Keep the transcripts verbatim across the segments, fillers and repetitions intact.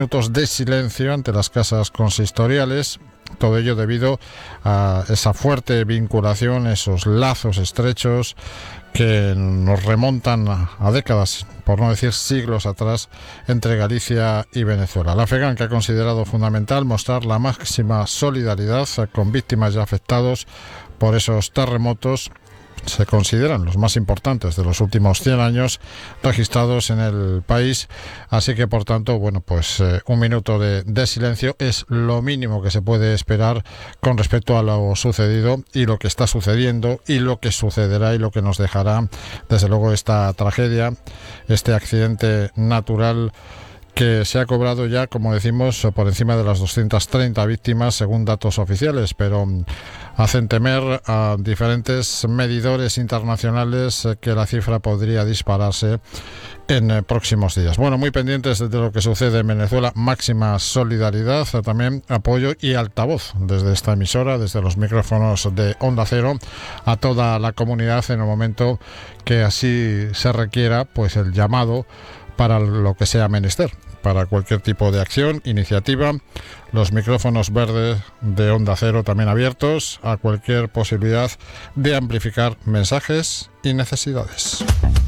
minutos de silencio ante las casas consistoriales. Todo ello debido a esa fuerte vinculación, esos lazos estrechos que nos remontan a décadas, por no decir siglos atrás, entre Galicia y Venezuela. La FEGAN, que ha considerado fundamental mostrar la máxima solidaridad con víctimas y afectados por esos terremotos, se consideran los más importantes de los últimos cien años registrados en el país, así que por tanto, bueno, pues eh, un minuto de, de silencio es lo mínimo que se puede esperar con respecto a lo sucedido y lo que está sucediendo y lo que sucederá y lo que nos dejará, desde luego, esta tragedia, este accidente natural que se ha cobrado ya, como decimos, por encima de las doscientas treinta víctimas según datos oficiales, pero hacen temer a diferentes medidores internacionales que la cifra podría dispararse en próximos días. Bueno, muy pendientes de lo que sucede en Venezuela, máxima solidaridad, también apoyo y altavoz desde esta emisora, desde los micrófonos de Onda Cero, a toda la comunidad en el momento que así se requiera, pues el llamado para lo que sea menester, para cualquier tipo de acción, iniciativa. Los micrófonos verdes de Onda Cero también abiertos a cualquier posibilidad de amplificar mensajes y necesidades.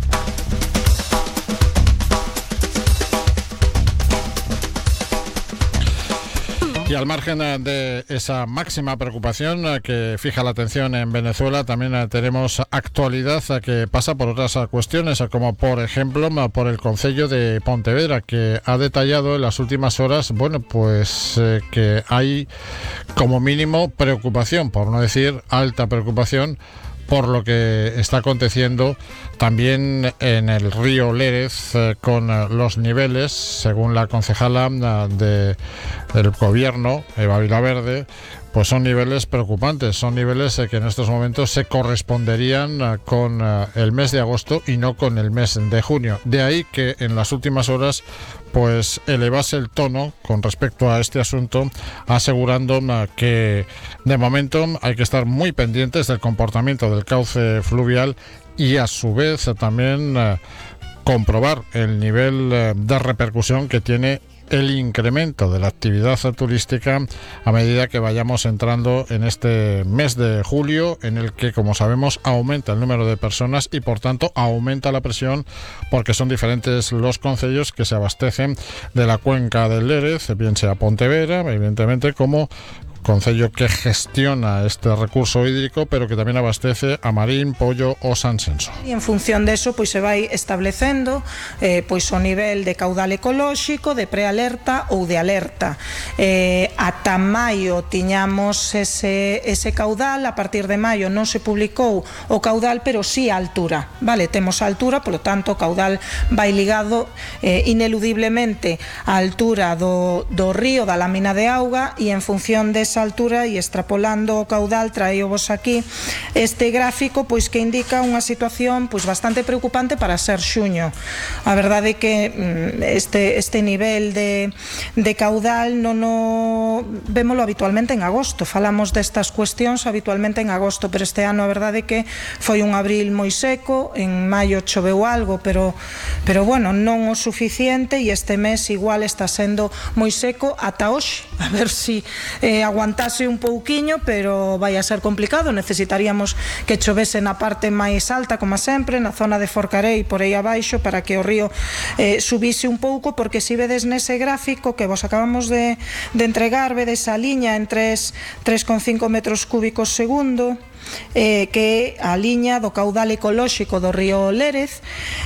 Y al margen de esa máxima preocupación que fija la atención en Venezuela, también tenemos actualidad que pasa por otras cuestiones, como por ejemplo por el Concello de Pontevedra, que ha detallado en las últimas horas, bueno, pues eh, que hay como mínimo preocupación, por no decir alta preocupación, por lo que está aconteciendo también en el río Lérez, eh, con eh, los niveles, según la concejala eh, de, del gobierno, Eva Vilaverde, pues son niveles preocupantes, son niveles eh, que en estos momentos se corresponderían eh, con eh, el mes de agosto y no con el mes de junio. De ahí que en las últimas horas pues elevase el tono con respecto a este asunto, asegurando uh, que de momento hay que estar muy pendientes del comportamiento del cauce fluvial y a su vez uh, también uh, comprobar el nivel uh, de repercusión que tiene el incremento de la actividad turística a medida que vayamos entrando en este mes de julio, en el que, como sabemos, aumenta el número de personas y por tanto aumenta la presión, porque son diferentes los concellos que se abastecen de la cuenca del Lérez, bien sea Pontevedra, evidentemente, como concello que gestiona este recurso hídrico, pero que tamén abastece a Marín, Pollo ou Sanxenxo. E en función deso, pois se vai establecendo eh, pois o nivel de caudal ecolóxico, de prealerta ou de alerta. Eh, ata maio tiñamos ese, ese caudal, a partir de maio non se publicou o caudal, pero sí a altura, vale? Temos a altura, polo tanto o caudal vai ligado eh, ineludiblemente á altura do, do río, da lámina de auga, e en función de esa altura e extrapolando o caudal, traíovos aquí este gráfico pois que indica unha situación pois bastante preocupante para ser xuño. A verdade é que este, este nivel de, de caudal non o vémolo habitualmente en agosto. Falamos destas cuestións habitualmente en agosto, pero este ano a verdade é que foi un abril moi seco, en maio choveu algo, pero, pero bueno, non o suficiente, e este mes igual está sendo moi seco ata hoxe. A ver si eh, aguantase un pouquiño, pero vai a ser complicado. Necesitaríamos que chovese na parte máis alta, como sempre, na zona de Forcarei, por aí abaixo, para que o río eh, subise un pouco, porque se vedes nese gráfico que vos acabamos de, de entregar, vedes a liña en tres coma cinco metros cúbicos segundo, eh, que é a liña do caudal ecolóxico do río Lérez.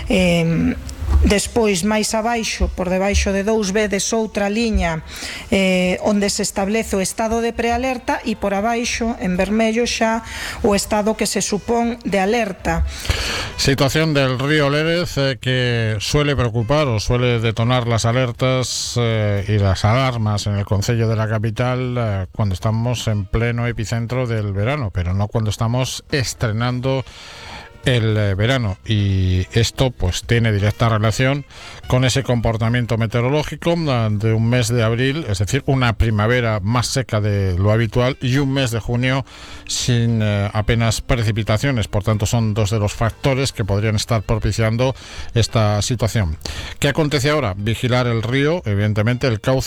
eh, Despois, máis abaixo, por debaixo de dous, vedes outra liña eh, onde se establece o estado de prealerta, e por abaixo, en vermello, xa o estado que se supón de alerta. Situación del río Lérez eh, que suele preocupar o suele detonar las alertas eh, y las alarmas en el concello de la capital eh, cuando estamos en pleno epicentro del verano, pero no cuando estamos estrenando el eh, verano, y esto pues tiene directa relación con ese comportamiento meteorológico de un mes de abril, es decir, una primavera más seca de lo habitual y un mes de junio sin eh, apenas precipitaciones. Por tanto, son dos de los factores que podrían estar propiciando esta situación. ¿Qué acontece ahora? Vigilar el río, evidentemente el cauce